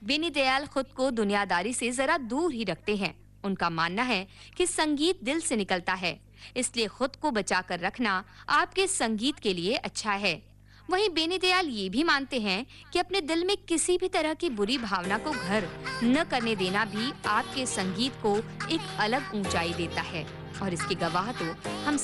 बेनी दयाल खुद को दुनियादारी से जरा दूर ही रखते हैं। उनका मानना है कि संगीत दिल से निकलता है, इसलिए खुद को बचाकर रखना आपके संगीत के लिए अच्छा है। वहीं बेनी दयाल ये भी मानते हैं कि अपने दिल में किसी भी तरह की बुरी भावना को घर न करने देना भी आपके संगीत को एक अलग ऊंचाई देता है, और इसके गवाह तो हम